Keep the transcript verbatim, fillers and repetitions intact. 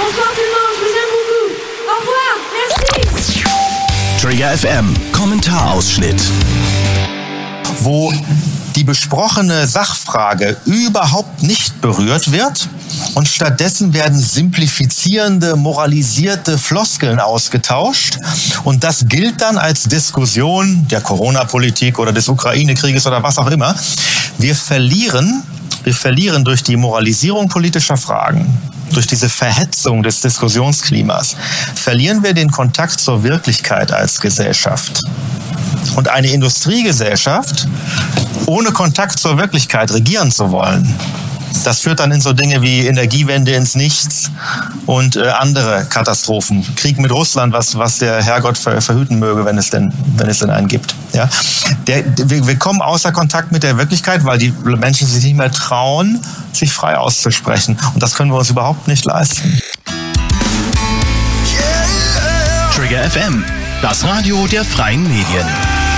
Bonsoir tout le monde, je vous aime beaucoup. Au revoir, merci. Trigger F M, Kommentarausschnitt. Wo die besprochene Sachfrage überhaupt nicht berührt wird und stattdessen werden simplifizierende, moralisierte Floskeln ausgetauscht und das gilt dann als Diskussion der Corona-Politik oder des Ukraine-Krieges oder was auch immer. Wir verlieren, wir verlieren durch die Moralisierung politischer Fragen, durch diese Verhetzung des Diskussionsklimas, verlieren wir den Kontakt zur Wirklichkeit als Gesellschaft. Und eine Industriegesellschaft ohne Kontakt zur Wirklichkeit regieren zu wollen, das führt dann in so Dinge wie Energiewende ins Nichts und äh, andere Katastrophen. Krieg mit Russland, was, was der Herrgott ver, verhüten möge, wenn es denn, wenn es denn einen gibt. Ja? Der, wir, wir kommen außer Kontakt mit der Wirklichkeit, weil die Menschen sich nicht mehr trauen, sich frei auszusprechen. Und das können wir uns überhaupt nicht leisten. Trigger F M, das Radio der freien Medien.